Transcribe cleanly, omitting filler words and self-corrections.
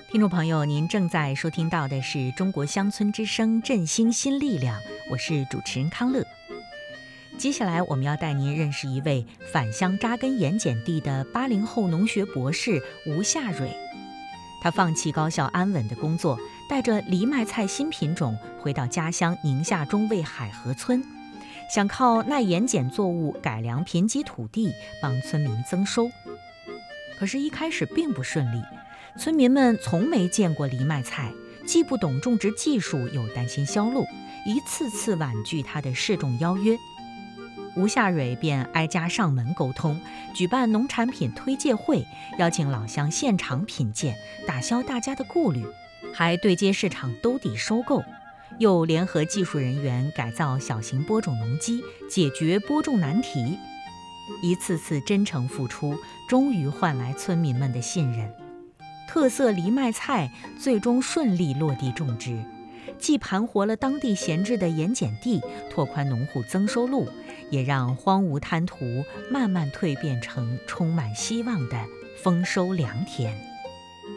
听众朋友，您正在收听到的是中国乡村之声振兴新力量，我是主持人康乐。接下来我们要带您认识一位返乡扎根盐碱地的80后农学博士吴夏蕊。他放弃高效安稳的工作，带着藜麦菜新品种回到家乡宁夏中卫海河村，想靠耐盐碱作物改良贫瘠土地，帮村民增收。可是，一开始并不顺利，村民们从没见过藜麦菜，既不懂种植技术，又担心销路，一次次婉拒他的试种邀约。吴夏蕊便挨家上门沟通，举办农产品推介会，邀请老乡现场品鉴，打消大家的顾虑，还对接市场兜底收购，又联合技术人员改造小型播种农机，解决播种难题。一次次真诚付出，终于换来村民们的信任。特色藜麦菜最终顺利落地种植，既盘活了当地闲置的盐碱地，拓宽农户增收路，也让荒芜滩涂慢慢蜕变成充满希望的丰收良田。